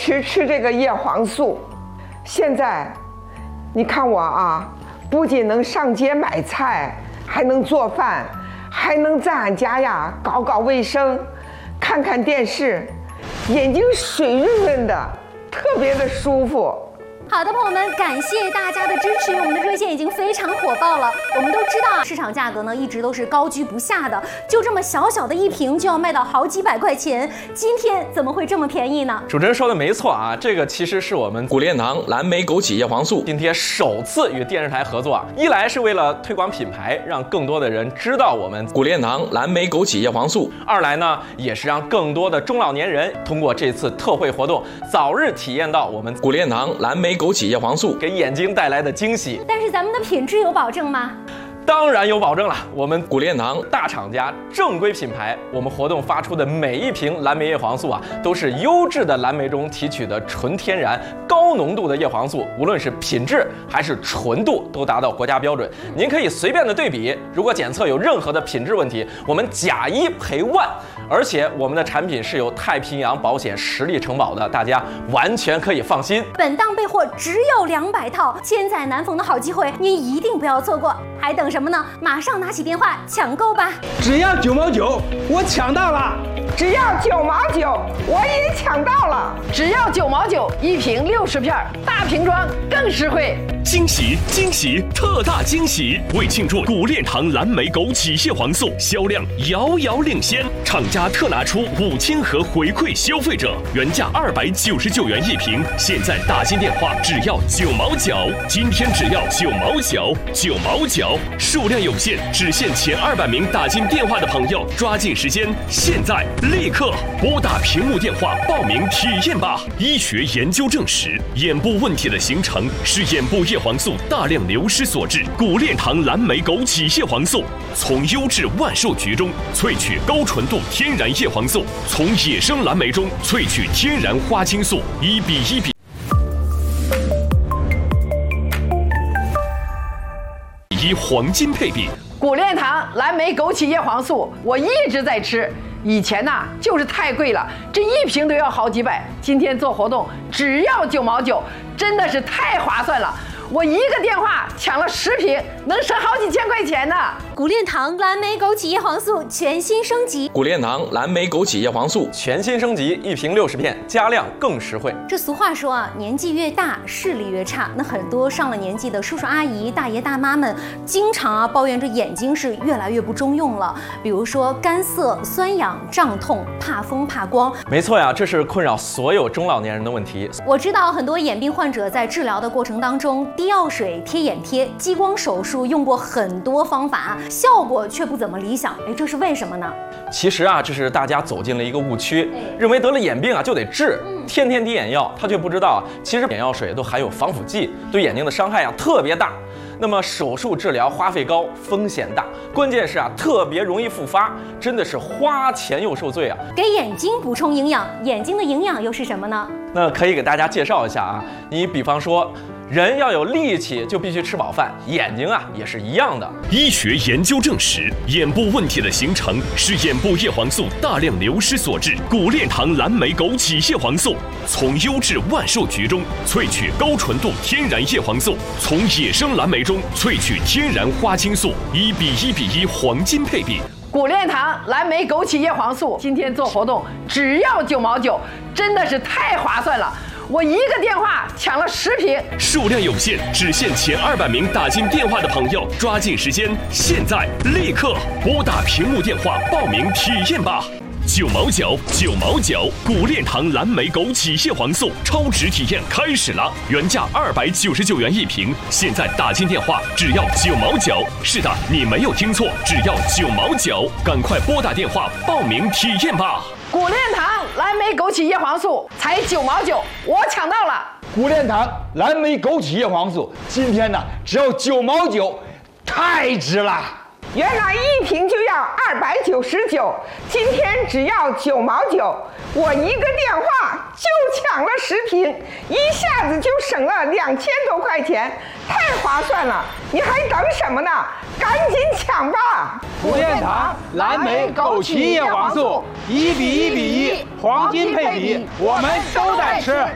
持吃这个叶黄素。现在，你看我啊，不仅能上街买菜，还能做饭，还能在俺家呀搞搞卫生，看看电视，眼睛水润润的，特别的舒服。 好的，朋友们，感谢大家的支持，我们的热线已经非常火爆了。我们都知道啊，市场价格呢一直都是高居不下的，就这么小小的一瓶就要卖到好几百块钱，今天怎么会这么便宜呢？ 主持人说的没错啊，这个其实是我们谷链堂蓝莓枸杞叶黄素今天首次与电视台合作啊，一来是为了推广品牌，让更多的人知道我们谷链堂蓝莓枸杞叶黄素； 二来呢，也是让更多的中老年人通过这次特惠活动，早日体验到我们谷链堂蓝莓枸杞叶黄素给眼睛带来的惊喜。 但是咱们的品质有保证吗？ 当然有保证了，我们谷链堂大厂家正规品牌，我们活动发出的每一瓶蓝莓叶黄素啊，都是优质的蓝莓中提取的纯天然高浓度的叶黄素，无论是品质还是纯度都达到国家标准。您可以随便的对比，如果检测有任何的品质问题，我们假一赔万。而且我们的产品是由太平洋保险实力承保的，大家完全可以放心。 本档备货只有200套，千载难逢的好机会，您一定不要错过。还等什么呢？马上拿起电话抢购吧！ 只要9毛9，我抢到了！ 只要9毛9，我也抢到了！ 只要9毛9，一瓶60片，大瓶装更实惠。 惊喜惊喜特大惊喜！为庆祝谷链堂蓝莓枸杞叶黄素销量遥遥领先，厂家特拿出5000盒回馈消费者，原价299元一瓶，现在打进电话只要9毛9，今天只要9毛9，9毛9，数量有限，只限前200名打进电话的朋友，抓紧时间，现在立刻拨打屏幕电话报名体验吧！医学研究证实，眼部问题的形成是眼部叶黄素大量流失所致。谷链堂蓝莓枸杞叶黄素从优质万寿菊中萃取高纯度天然叶黄素，从野生蓝莓中萃取天然花青素，1比1比1黄金配比。 谷链堂蓝莓枸杞叶黄素，我一直在吃。以前呐，就是太贵了，这一瓶都要好几百。今天做活动只要9毛9，真的是太划算了。我一个电话抢了10瓶，能省好几千块钱呢。 谷链堂蓝莓枸杞叶黄素全新升级， 谷链堂蓝莓枸杞叶黄素全新升级，一瓶60片，加量更实惠。 这俗话说啊，年纪越大视力越差。那很多上了年纪的叔叔阿姨、大爷大妈们，经常抱怨这眼睛是越来越不中用了，比如说干涩、酸痒、胀痛、怕风怕光。 没错呀，这是困扰所有中老年人的问题。 我知道很多眼病患者在治疗的过程当中，滴药水、贴眼贴、激光手术用过很多方法，效果却不怎么理想。这是为什么呢？ 其实啊，这是大家走进了一个误区，认为得了眼病啊就得治，天天滴眼药，他却不知道啊，其实眼药水都含有防腐剂，对眼睛的伤害啊特别大。那么手术治疗花费高，风险大，关键是啊特别容易复发，真的是花钱又受罪啊。 给眼睛补充营养，眼睛的营养又是什么呢？ 那可以给大家介绍一下啊，你比方说，人要有力气就必须吃饱饭，眼睛啊也是一样的。 医学研究证实，眼部问题的形成是眼部叶黄素大量流失所致。谷链堂蓝莓枸杞叶黄素从优质万寿菊中萃取高纯度天然叶黄素，从野生蓝莓中萃取天然花青素，1比1比1黄金配比。 谷链堂蓝莓枸杞叶黄素今天做活动只要9毛9，真的是太划算了。我一个电话抢了10瓶， 数量有限，只限前200名打进电话的朋友，抓紧时间，现在立刻拨打屏幕电话报名体验吧！9毛9，9毛9，谷链堂蓝莓枸杞叶黄素超值体验开始了，原价299元一瓶，现在打进电话只要9毛9。是的，你没有听错，只要9毛9，赶快拨打电话报名体验吧！ 谷链堂蓝莓枸杞叶黄素才9毛9，我抢到了。 谷链堂蓝莓枸杞叶黄素今天呢只要9毛9，太值了。 原来一瓶就要299，今天只要9毛9，我一个电话就抢了10瓶，一下子就省了2000多块钱，太划算了！你还等什么呢？赶紧抢吧！ 谷链堂蓝莓枸杞叶黄素1比1比1黄金配比，我们都在吃。